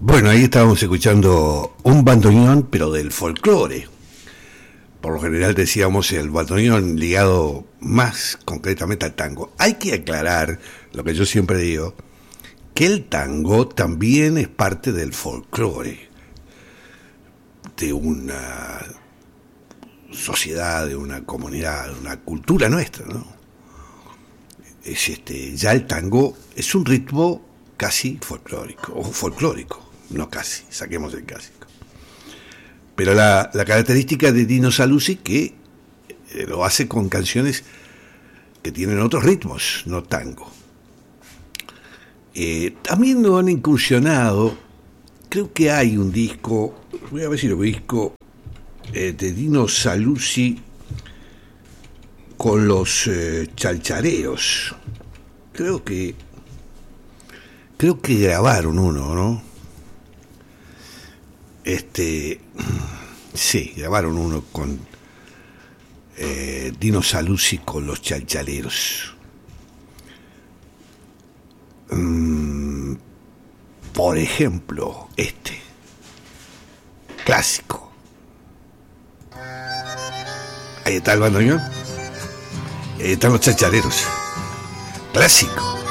Bueno, ahí estábamos escuchando un bandoneón, pero del folclore. Por lo general decíamos el bandoneón ligado más concretamente al tango. Hay que aclarar lo que yo siempre digo, que el tango también es parte del folclore de una sociedad, de una comunidad, de una cultura nuestra, ¿no? Ya el tango es un ritmo casi folclórico, o folclórico, no casi, saquemos el casi. Pero la característica de Dino Saluzzi que lo hace con canciones que tienen otros ritmos, no tango. También lo han incursionado, creo que hay un disco, voy a ver si lo disco, de Dino Saluzzi con los chalchareros. Creo que grabaron uno, ¿no? Sí, grabaron uno con Dino Saluzzi con los chalchaleros. Por ejemplo, clásico. Ahí está el bandoneón. Ahí están los chalchaleros. Clásico.